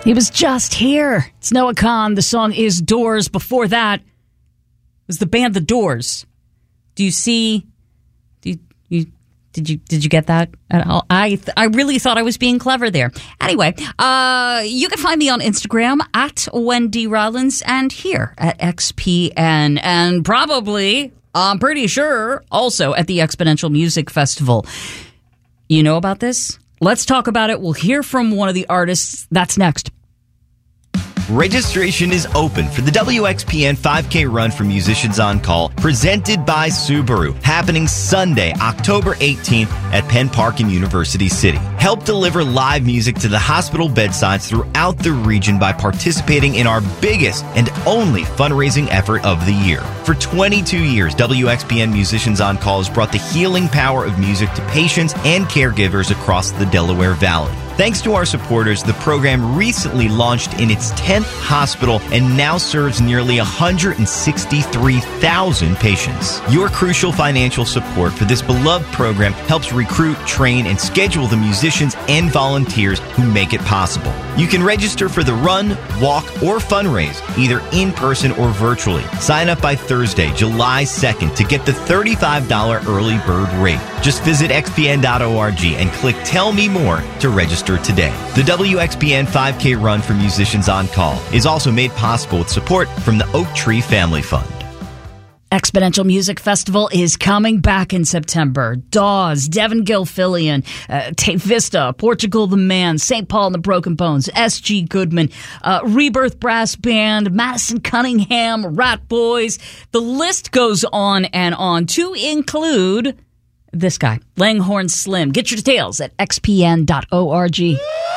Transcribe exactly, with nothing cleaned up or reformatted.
He was just here. It's Noah Kahan. The song is Doors. Before that was the band The Doors. Do you see? Do you, you did you did you get that at all? I I really thought I was being clever there. Anyway, uh, you can find me on Instagram at Wendy Rollins and here at X P N, and probably I'm pretty sure also at the Exponential Music Festival. You know about this? Let's talk about it. We'll hear from one of the artists. That's next. Registration is open for the W X P N five K Run for Musicians on Call, presented by Subaru, happening Sunday, October eighteenth at Penn Park in University City. Help deliver live music to the hospital bedsides throughout the region by participating in our biggest and only fundraising effort of the year. For twenty-two years, W X P N Musicians on Call has brought the healing power of music to patients and caregivers across the Delaware Valley. Thanks to our supporters, the program recently launched in its tenth hospital and now serves nearly one hundred sixty-three thousand patients. Your crucial financial support for this beloved program helps recruit, train, and schedule the musicians and volunteers who make it possible. You can register for the run, walk, or fundraise, either in person or virtually. Sign up by Thursday, July second to get the thirty-five dollars early bird rate. Just visit x p n dot org and click Tell Me More to register today. The W X P N five K Run for Musicians on Call is also made possible with support from the Oak Tree Family Fund. Exponential Music Festival is coming back in September. Dawes, Devin Gilfillian, uh, Tape Vista, Portugal the Man, Saint Paul and the Broken Bones, S G Goodman, uh, Rebirth Brass Band, Madison Cunningham, Rat Boys. The list goes on and on, to include this guy, Langhorne Slim. Get your details at x p n dot org.